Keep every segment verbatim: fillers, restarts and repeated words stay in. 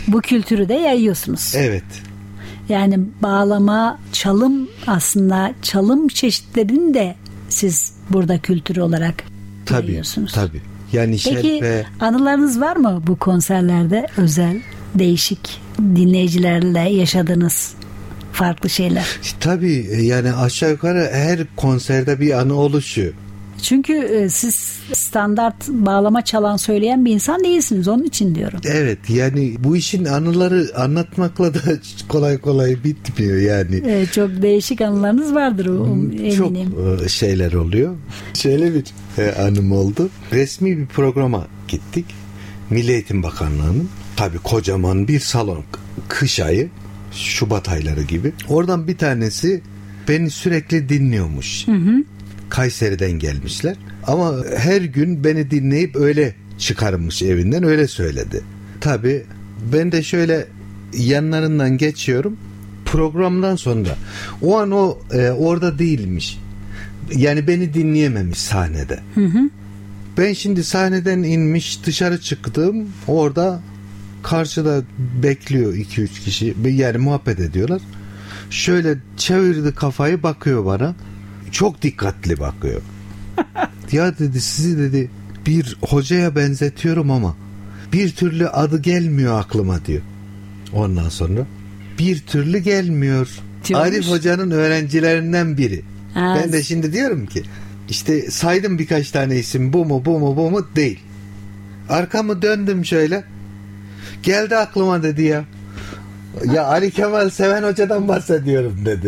bu kültürü de yayıyorsunuz. Evet. Yani bağlama, çalım, aslında çalım çeşitlerini de siz burada kültür olarak tabii, yayıyorsunuz. Tabii. Yani peki şerpe... anılarınız var mı bu konserlerde, özel, değişik, dinleyicilerle yaşadığınız farklı şeyler? Tabii, yani aşağı yukarı her konserde bir anı oluşuyor. Çünkü siz standart bağlama çalan, söyleyen bir insan değilsiniz, onun için diyorum. Evet, yani bu işin anıları anlatmakla da kolay kolay bitmiyor yani. Evet, çok değişik anılarınız vardır eminim. Çok şeyler oluyor. Şöyle bir anım oldu. Resmi bir programa gittik. Milli Eğitim Bakanlığı'nın, tabii kocaman bir salon, kış ayı, Şubat ayları gibi. Oradan bir tanesi beni sürekli dinliyormuş. Hı hı. Kayseri'den gelmişler. Ama her gün beni dinleyip öyle çıkarmış evinden, öyle söyledi. Tabii ben de şöyle yanlarından geçiyorum. Programdan sonra o an o e, orada değilmiş. Yani beni dinleyememiş sahnede. Hı hı. Ben şimdi sahneden inmiş dışarı çıktım. Orada karşıda bekliyor iki üç kişi. Yani muhabbet ediyorlar. Şöyle çevirdi kafayı, bakıyor bana. Çok dikkatli bakıyor. Ya dedi, sizi dedi bir hocaya benzetiyorum ama bir türlü adı gelmiyor aklıma diyor. Ondan sonra bir türlü gelmiyor. Diyormuş. Arif Hoca'nın öğrencilerinden biri. Ha. Ben de şimdi diyorum ki işte saydım birkaç tane isim, bu mu bu mu bu mu, değil. Arkamı döndüm şöyle. Geldi aklıma dedi ya. Ya Ali Kemal Seven Hoca'dan bahsediyorum dedi.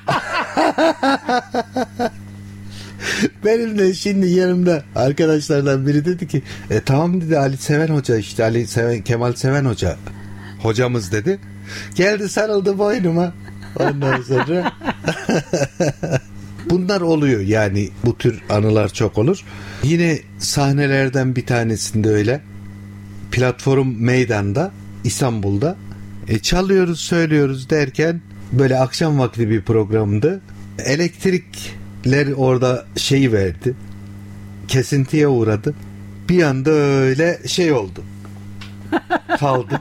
Benim de şimdi yanımda arkadaşlardan biri dedi ki e, tamam dedi, Ali Seven Hoca işte, Ali Seven, Kemal Seven Hoca hocamız dedi. Geldi sarıldı boynuma. Ondan sonra bunlar oluyor yani, bu tür anılar çok olur. Yine sahnelerden bir tanesinde öyle. Platform Meydan'da, İstanbul'da e, çalıyoruz söylüyoruz derken, böyle akşam vakti bir programdı. Elektrikler orada şey verdi, kesintiye uğradı. Bir anda öyle şey oldu, kaldık.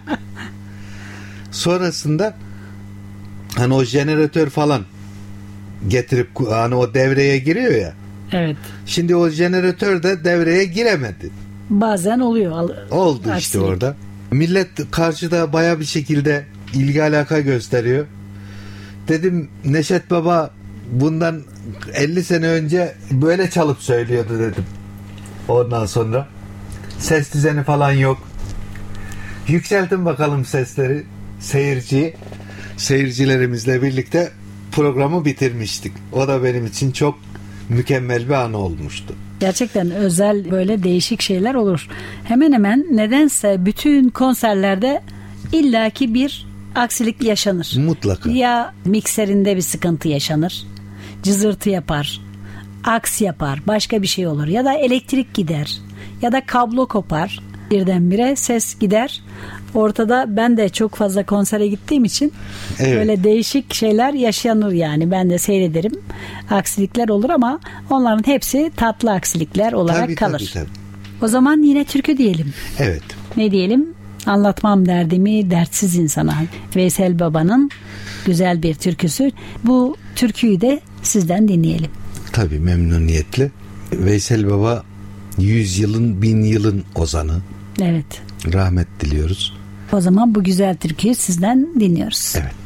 Sonrasında hani o jeneratör falan getirip hani o devreye giriyor ya. Evet. Şimdi o jeneratör de devreye giremedi. Bazen oluyor. Oldu işte aksilik. Orada. Millet karşıda baya bir şekilde ilgi alaka gösteriyor. Dedim Neşet Baba bundan elli sene önce böyle çalıp söylüyordu dedim. Ondan sonra ses düzeni falan yok. Yükseltin bakalım sesleri. Seyirciyi, seyircilerimizle birlikte programı bitirmiştik. O da benim için çok mükemmel bir an olmuştu. Gerçekten özel, böyle değişik şeyler olur. Hemen hemen nedense bütün konserlerde illaki bir aksilik yaşanır. Mutlaka. Ya mikserinde bir sıkıntı yaşanır, cızırtı yapar, aks yapar, başka bir şey olur. Ya da elektrik gider, ya da kablo kopar. Birdenbire ses gider. Ortada ben de çok fazla konsere gittiğim için evet, böyle değişik şeyler yaşanır yani. Ben de seyrederim. Aksilikler olur ama onların hepsi tatlı aksilikler olarak tabii, kalır. Tabii, tabii. O zaman yine türkü diyelim. Evet. Ne diyelim? Anlatmam derdimi dertsiz insana. Veysel Baba'nın güzel bir türküsü. Bu türküyü de sizden dinleyelim. Tabii, memnuniyetle. Veysel Baba yüz yılın, bin yılın ozanı. Evet. Rahmet diliyoruz. O zaman bu güzel türküyü sizden dinliyoruz. Evet.